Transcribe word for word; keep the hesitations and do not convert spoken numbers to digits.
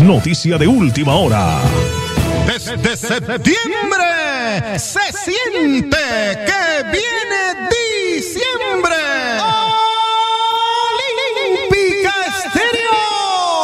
noticia de última hora. Desde septiembre se siente que